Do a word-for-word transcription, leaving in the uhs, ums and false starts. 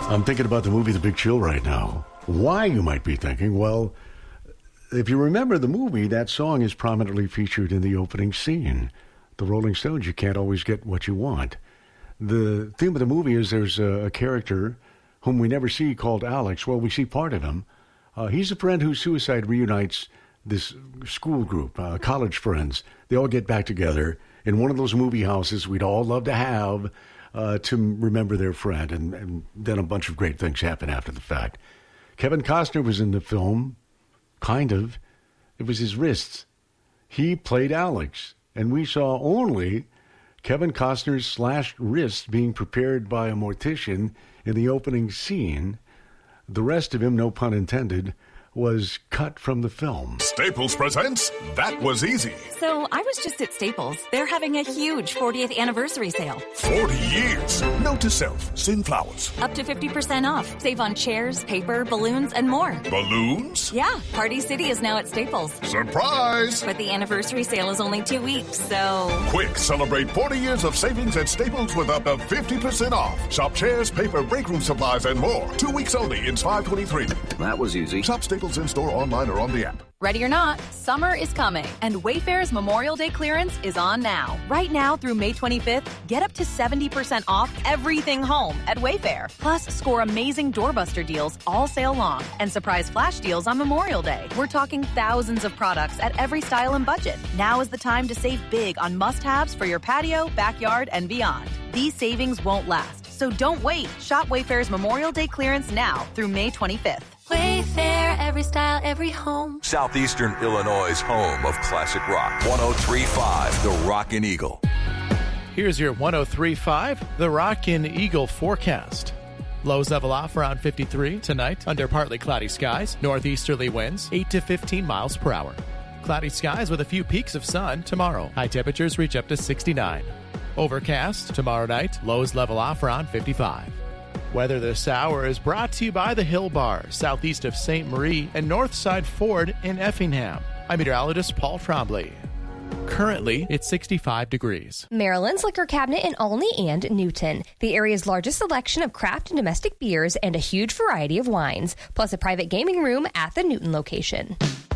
I'm thinking about the movie The Big Chill right now. Why, you might be thinking? Well, if you remember the movie, that song is prominently featured in the opening scene. The Rolling Stones, You Can't Always Get What You Want. The theme of the movie is there's a, a character whom we never see called Alex. Well, we see part of him. Uh, he's a friend whose suicide reunites this school group, uh, college friends. They all get back together in one of those movie houses we'd all love to have uh, to remember their friend. And, and then a bunch of great things happen after the fact. Kevin Costner was in the film, kind of. It was his wrists. He played Alex. And we saw only Kevin Costner's slashed wrist being prepared by a mortician in the opening scene. The rest of him, no pun intended, was cut from the film. Staples presents That Was Easy. So I was just at Staples. They're having a huge fortieth anniversary sale. forty years. Note to self, send flowers. Up to fifty percent off. Save on chairs, paper, balloons, and more. Balloons? Yeah, Party City is now at Staples. Surprise! But the anniversary sale is only two weeks, so... Quick, celebrate forty years of savings at Staples with up to fifty percent off. Shop chairs, paper, break room supplies, and more. Two weeks only in five twenty-three. That was easy. Shop Staples in-store, online, or on the app. Ready or not, summer is coming, and Wayfair's Memorial Day clearance is on now. Right now through May twenty-fifth, get up to seventy percent off everything home at Wayfair. Plus, score amazing doorbuster deals all sale long and surprise flash deals on Memorial Day. We're talking thousands of products at every style and budget. Now is the time to save big on must-haves for your patio, backyard, and beyond. These savings won't last, so don't wait. Shop Wayfair's Memorial Day clearance now through May twenty-fifth. Wayfair, every style, every home. Southeastern Illinois' home of classic rock. one oh three point five, The Rockin' Eagle. Here's your one oh three point five, The Rockin' Eagle forecast. Lows level off around fifty-three tonight under partly cloudy skies. Northeasterly winds eight to fifteen miles per hour. Cloudy skies with a few peaks of sun tomorrow. High temperatures reach up to sixty-nine. Overcast tomorrow night. Lows level off around fifty-five. Weather this hour is brought to you by the Hill Bar, southeast of Saint Marie and Northside Ford in Effingham. I'm meteorologist Paul Trombley. Currently, it's sixty-five degrees. Maryland's Liquor Cabinet in Olney and Newton. The area's largest selection of craft and domestic beers and a huge variety of wines, plus a private gaming room at the Newton location.